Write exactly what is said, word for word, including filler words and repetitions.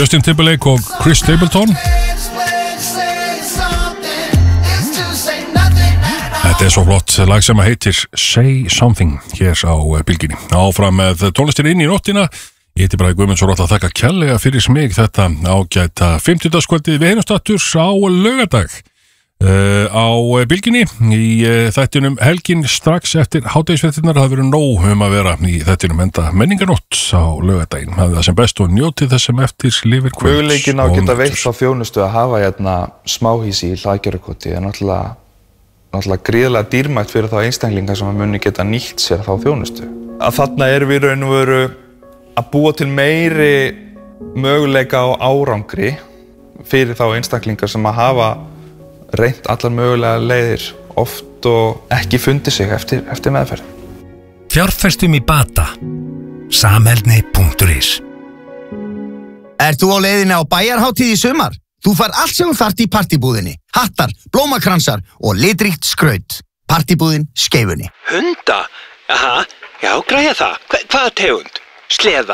Justin Timberlake og Chris Stapleton. Þetta er svo flott lag sem heitir Say Something hér á Bylgjunni. Áfram með tónlistin inn í nóttina. Ég heiti Bragi Guðmundsson og ætla að þakka kærlega fyrir smig þetta ágæta fimmtudagskvöldið við heinum staturs á laugardag uh, á Bylgjunni í uh, þættinum helgin strax eftir hádegisfréttirnar. Það verður nóg um að vera í þættinum enda menningarnótt á laugardaginn. Það er það sem best og njótið þess sem eftir lifir kvölds. Möguleikin á að geta veitt á þjónustu að hafa hérna smáhýsi í Hlaðgerðarkoti er náttúrulega náttúrulega gríðarlega dýrmætt fyrir þá einstaklinga sem að muni geta nýtt sér þá þjónustu. Að þarna erum við raun og veru að búa til meiri möguleika á árangri fyrir þá einstaklinga sem að hafa reynt allar mögulega leiðir oft og ekki fundið sig eftir, eftir meðferð. Fjárfestum í bata. Samheldni punktur is. Ert þú á leiðinni á bæjarhátíð í sumar? Þú fær allt sem þú þarft í partibúðinni. Hattar, blómakransar og litríkt skraut. Partibúðin Skeifunni. Hunda? Aha, já, græja það. Hva, hvaða tegund? Sleða?